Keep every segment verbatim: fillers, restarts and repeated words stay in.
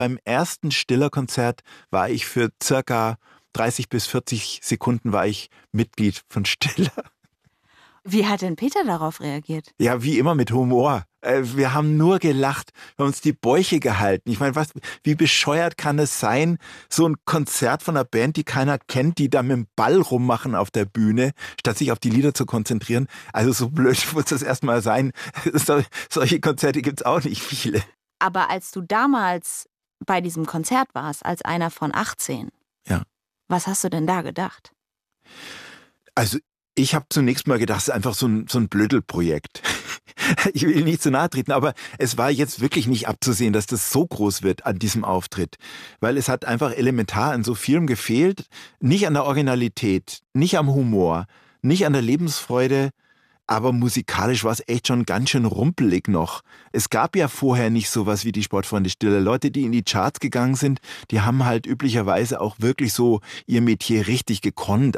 Beim ersten Stiller-Konzert war ich für circa dreißig bis vierzig Sekunden war ich Mitglied von Stiller. Wie hat denn Peter darauf reagiert? Ja, wie immer mit Humor. Wir haben nur gelacht, wir haben uns die Bäuche gehalten. Ich meine, was, wie bescheuert kann es sein, so ein Konzert von einer Band, die keiner kennt, die da mit dem Ball rummachen auf der Bühne, statt sich auf die Lieder zu konzentrieren. Also so blöd muss das erstmal sein. So, solche Konzerte gibt's auch nicht viele. Aber als du damals bei diesem Konzert warst, als einer von achtzehn, ja. Was hast du denn da gedacht? Also ich habe zunächst mal gedacht, es ist einfach so ein, so ein Blödelprojekt. Ich will nicht zu nahe treten, aber es war jetzt wirklich nicht abzusehen, dass das so groß wird an diesem Auftritt. Weil es hat einfach elementar an so vielem gefehlt. Nicht an der Originalität, nicht am Humor, nicht an der Lebensfreude. Aber musikalisch war es echt schon ganz schön rumpelig noch. Es gab ja vorher nicht sowas wie die Sportfreunde Stiller. Leute, die in die Charts gegangen sind, die haben halt üblicherweise auch wirklich so ihr Metier richtig gekonnt.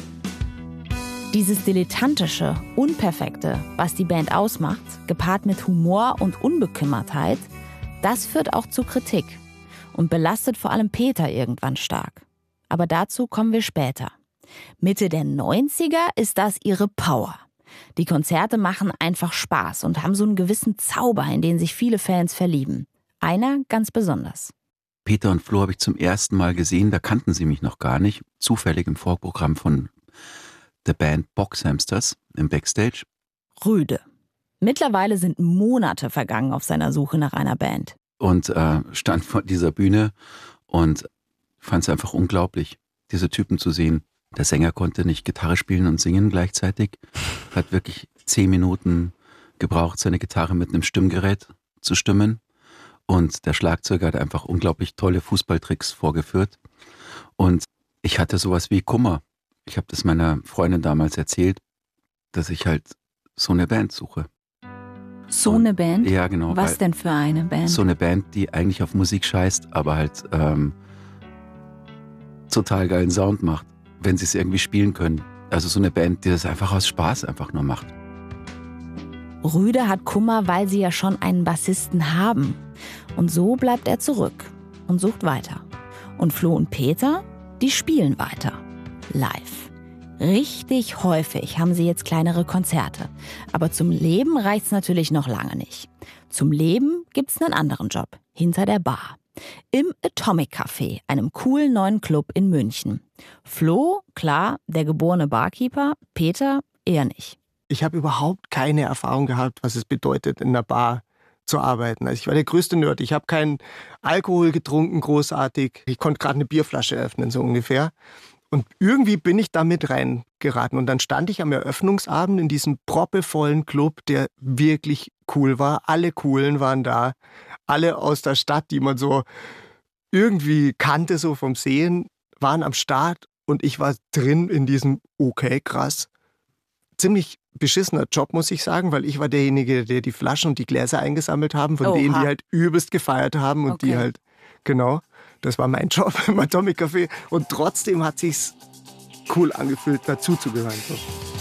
Dieses Dilettantische, Unperfekte, was die Band ausmacht, gepaart mit Humor und Unbekümmertheit, das führt auch zu Kritik und belastet vor allem Peter irgendwann stark. Aber dazu kommen wir später. Mitte der neunziger ist das ihre Power. Die Konzerte machen einfach Spaß und haben so einen gewissen Zauber, in den sich viele Fans verlieben. Einer ganz besonders. Peter und Flo habe ich zum ersten Mal gesehen, da kannten sie mich noch gar nicht. Zufällig im Vorprogramm von der Band Boxhamsters im Backstage. Rüde. Mittlerweile sind Monate vergangen auf seiner Suche nach einer Band. Und äh, stand vor dieser Bühne und fand es einfach unglaublich, diese Typen zu sehen. Der Sänger konnte nicht Gitarre spielen und singen gleichzeitig. Hat wirklich zehn Minuten gebraucht, seine Gitarre mit einem Stimmgerät zu stimmen. Und der Schlagzeuger hat einfach unglaublich tolle Fußballtricks vorgeführt. Und ich hatte sowas wie Kummer. Ich habe das meiner Freundin damals erzählt, dass ich halt so eine Band suche. So eine Band? Ja, genau. Was denn für eine Band? So eine Band, die eigentlich auf Musik scheißt, aber halt ähm, total geilen Sound macht, wenn sie es irgendwie spielen können. Also so eine Band, die das einfach aus Spaß einfach nur macht. Rüde hat Kummer, weil sie ja schon einen Bassisten haben. Und so bleibt er zurück und sucht weiter. Und Flo und Peter, die spielen weiter. Live. Richtig häufig haben sie jetzt kleinere Konzerte. Aber zum Leben reicht's natürlich noch lange nicht. Zum Leben gibt's einen anderen Job. Hinter der Bar. Im Atomic Café, einem coolen neuen Club in München. Flo, klar, der geborene Barkeeper. Peter, eher nicht. Ich habe überhaupt keine Erfahrung gehabt, was es bedeutet, in einer Bar zu arbeiten. Also ich war der größte Nerd. Ich habe keinen Alkohol getrunken, großartig. Ich konnte gerade eine Bierflasche öffnen, so ungefähr. Und irgendwie bin ich da mit reingeraten. Und dann stand ich am Eröffnungsabend in diesem proppevollen Club, der wirklich cool war. Alle Coolen waren da. Alle aus der Stadt, die man so irgendwie kannte, so vom Sehen, waren am Start. Und ich war drin in diesem, okay, krass. Ziemlich beschissener Job, muss ich sagen, weil ich war derjenige, der die Flaschen und die Gläser eingesammelt haben, von Oha. denen, die halt übelst gefeiert haben und Okay. die halt, genau, das war mein Job im Atomic Café und trotzdem hat sich's cool angefühlt, dazuzugehören. So.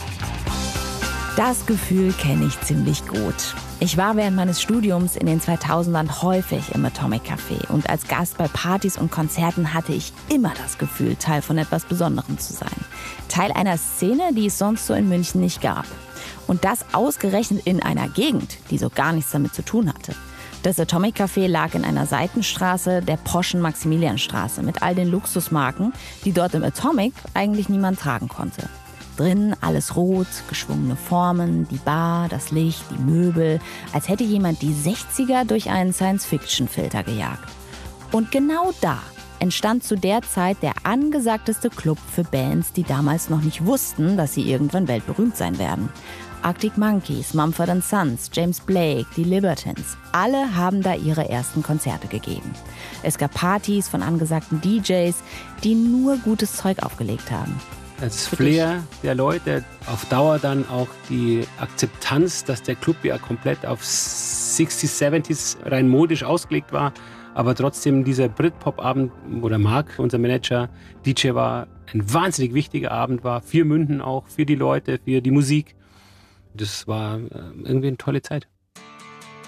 Das Gefühl kenne ich ziemlich gut. Ich war während meines Studiums in den zweitausendern häufig im Atomic Café und als Gast bei Partys und Konzerten hatte ich immer das Gefühl, Teil von etwas Besonderem zu sein. Teil einer Szene, die es sonst so in München nicht gab. Und das ausgerechnet in einer Gegend, die so gar nichts damit zu tun hatte. Das Atomic Café lag in einer Seitenstraße der poschen Maximilianstraße mit all den Luxusmarken, die dort im Atomic eigentlich niemand tragen konnte. Drinnen alles rot, geschwungene Formen, die Bar, das Licht, die Möbel, als hätte jemand die sechziger durch einen Science-Fiction-Filter gejagt. Und genau da entstand zu der Zeit der angesagteste Club für Bands, die damals noch nicht wussten, dass sie irgendwann weltberühmt sein werden. Arctic Monkeys, Mumford and Sons, James Blake, die Libertines, alle haben da ihre ersten Konzerte gegeben. Es gab Partys von angesagten D Js, die nur gutes Zeug aufgelegt haben. Das Flair der Leute, auf Dauer dann auch die Akzeptanz, dass der Club ja komplett auf sechziger, siebziger rein modisch ausgelegt war, aber trotzdem dieser Britpop-Abend, wo der Marc, unser Manager, D J war, ein wahnsinnig wichtiger Abend war, für München auch, für die Leute, für die Musik. Das war irgendwie eine tolle Zeit.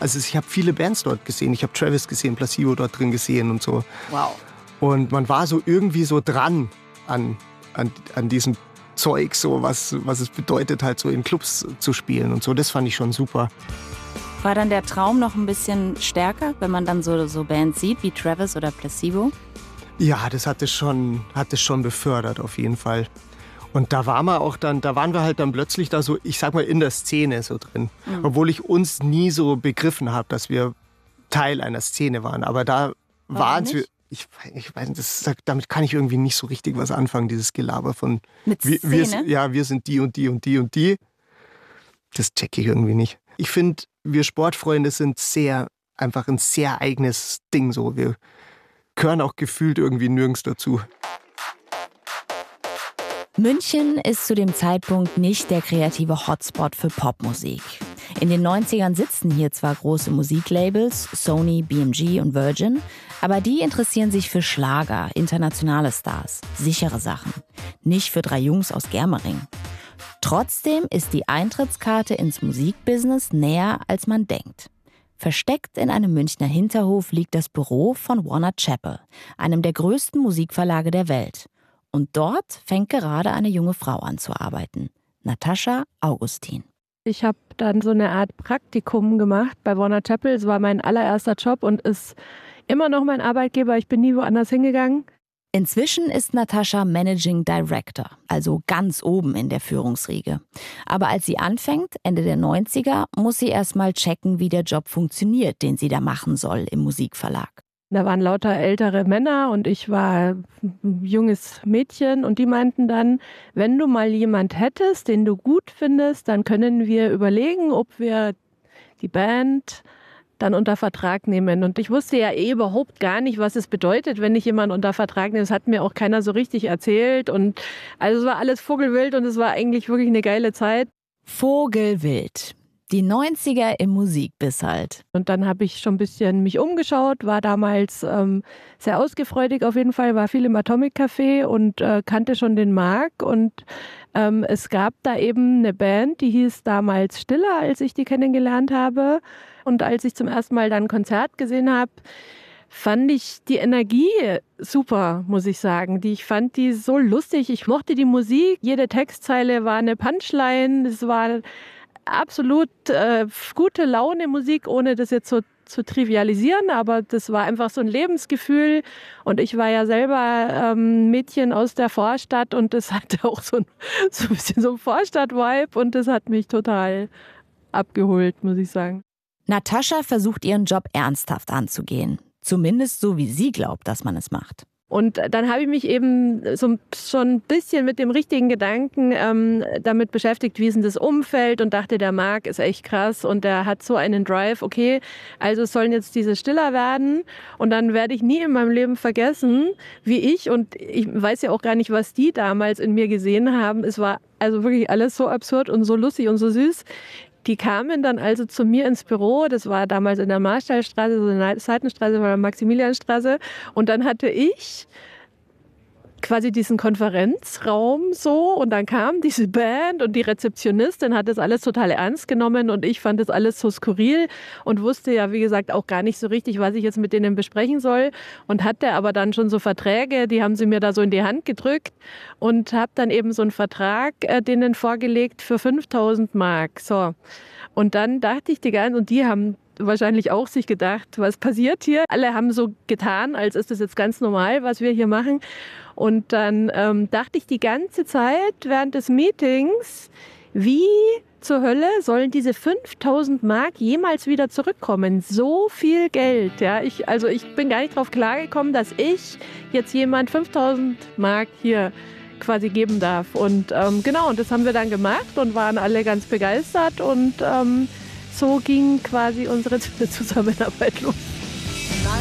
Also ich habe viele Bands dort gesehen. Ich habe Travis gesehen, Placebo dort drin gesehen und so. Wow. Und man war so irgendwie so dran an, an, an diesem Zeug, so was, was es bedeutet, halt so in Clubs zu spielen und so. Das fand ich schon super. War dann der Traum noch ein bisschen stärker, wenn man dann so, so Bands sieht wie Travis oder Placebo? Ja, das hat es schon, hat es schon befördert auf jeden Fall. Und da waren wir auch dann, da waren wir halt dann plötzlich da so, ich sag mal, in der Szene so drin. Mhm. Obwohl ich uns nie so begriffen habe, dass wir Teil einer Szene waren. Aber da waren wir, ich, ich weiß nicht, das, damit kann ich irgendwie nicht so richtig was anfangen, dieses Gelaber von, mit wir, Szene? wir, ja, wir sind die und die und die und die. Das checke ich irgendwie nicht. Ich finde, wir Sportfreunde sind sehr, einfach ein sehr eigenes Ding so. Wir gehören auch gefühlt irgendwie nirgends dazu. München ist zu dem Zeitpunkt nicht der kreative Hotspot für Popmusik. In den neunzigern sitzen hier zwar große Musiklabels, Sony, B M G und Virgin, aber die interessieren sich für Schlager, internationale Stars, sichere Sachen. Nicht für drei Jungs aus Germering. Trotzdem ist die Eintrittskarte ins Musikbusiness näher, als man denkt. Versteckt in einem Münchner Hinterhof liegt das Büro von Warner Chappell, einem der größten Musikverlage der Welt. Und dort fängt gerade eine junge Frau an zu arbeiten, Natascha Augustin. Ich habe dann so eine Art Praktikum gemacht bei Warner Chappell. Es war mein allererster Job und ist immer noch mein Arbeitgeber. Ich bin nie woanders hingegangen. Inzwischen ist Natascha Managing Director, also ganz oben in der Führungsriege. Aber als sie anfängt, Ende der neunziger, muss sie erst mal checken, wie der Job funktioniert, den sie da machen soll im Musikverlag. Da waren lauter ältere Männer und ich war ein junges Mädchen und die meinten dann, wenn du mal jemand hättest, den du gut findest, dann können wir überlegen, ob wir die Band dann unter Vertrag nehmen. Und ich wusste ja eh überhaupt gar nicht, was es bedeutet, wenn ich jemanden unter Vertrag nehme. Das hat mir auch keiner so richtig erzählt. Und also es war alles vogelwild und es war eigentlich wirklich eine geile Zeit. Vogelwild. Die neunziger im Musikbiss halt. Und dann habe ich schon ein bisschen mich umgeschaut, war damals ähm, sehr ausgefreudig auf jeden Fall, war viel im Atomic Café und äh, kannte schon den Marc. Und ähm, es gab da eben eine Band, die hieß damals Stiller, als ich die kennengelernt habe. Und als ich zum ersten Mal dann ein Konzert gesehen habe, fand ich die Energie super, muss ich sagen. Die, ich fand die so lustig. Ich mochte die Musik. Jede Textzeile war eine Punchline. Es war absolut äh, gute Laune Musik, ohne das jetzt so zu trivialisieren, aber das war einfach so ein Lebensgefühl und ich war ja selber ähm, Mädchen aus der Vorstadt und das hatte auch so ein, so ein bisschen so ein Vorstadt-Vibe und das hat mich total abgeholt, muss ich sagen. Natascha versucht ihren Job ernsthaft anzugehen, zumindest so wie sie glaubt, dass man es macht. Und dann habe ich mich eben so schon ein bisschen mit dem richtigen Gedanken ähm, damit beschäftigt, wie ist denn das Umfeld und dachte, der Marc ist echt krass und der hat so einen Drive, okay, also sollen jetzt diese Stiller werden und dann werde ich nie in meinem Leben vergessen, wie ich und ich weiß ja auch gar nicht, was die damals in mir gesehen haben. Es war also wirklich alles so absurd und so lustig und so süß. Die kamen dann also zu mir ins Büro, das war damals in der Marstallstraße, so eine Seitenstraße von der Maximilianstraße. Und dann hatte ich quasi diesen Konferenzraum so und dann kam diese Band und die Rezeptionistin hat das alles total ernst genommen und ich fand das alles so skurril und wusste ja, wie gesagt, auch gar nicht so richtig, was ich jetzt mit denen besprechen soll und hatte aber dann schon so Verträge, die haben sie mir da so in die Hand gedrückt und habe dann eben so einen Vertrag äh, denen vorgelegt für fünftausend Mark. So. Und dann dachte ich die ganze, und die haben wahrscheinlich auch sich gedacht, was passiert hier? Alle haben so getan, als ist das jetzt ganz normal, was wir hier machen. Und dann ähm, dachte ich die ganze Zeit während des Meetings, wie zur Hölle sollen diese fünftausend Mark jemals wieder zurückkommen? So viel Geld. Ja? Ich, also ich bin gar nicht drauf klargekommen, dass ich jetzt jemand fünftausend Mark hier quasi geben darf. Und ähm, genau, und das haben wir dann gemacht und waren alle ganz begeistert und ähm, so ging quasi unsere Zusammenarbeit los.